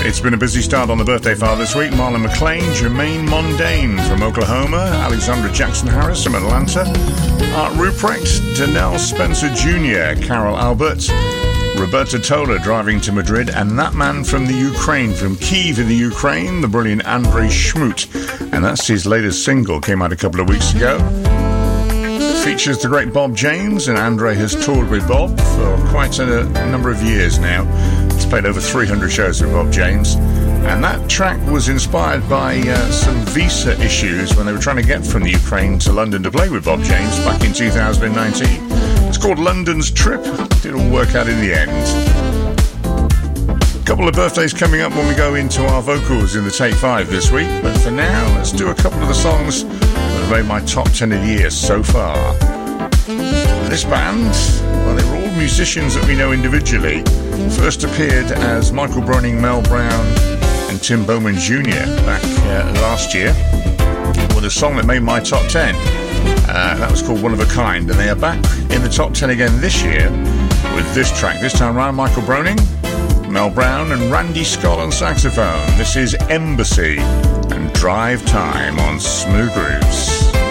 It's been a busy start on the birthday file this week. Marlon McClain, Jermaine Mondane from Oklahoma, Alexandra Jackson Harris from Atlanta, Art Ruprecht, Danelle Spencer Jr., Carol Albert, Roberta Tola driving to Madrid, and that man from the Ukraine, from Kyiv in the Ukraine, the brilliant Andrei Schmut. And that's his latest single, came out a couple of weeks ago. It features the great Bob James, and Andrei has toured with Bob for quite a number of years now. He's played over 300 shows with Bob James. And that track was inspired by some visa issues when they were trying to get from the Ukraine to London to play with Bob James back in 2019. It's called London's Trip. It all work out in the end. A couple of birthdays coming up when we go into our vocals in the Take 5 this week. But for now, let's do a couple of the songs that have made my top 10 of the year so far. This band, well, they were all musicians that we know individually. First appeared as Michael Broning, Mel Brown and Tim Bowman Jr. back last year with a song that made my top 10. That was called One of a Kind, and they are back in the top 10 again this year with this track. This time around, Michael Broning, Mel Brown and Randy Scott on saxophone. This is Embassy and Drive Time on Smooth Grooves.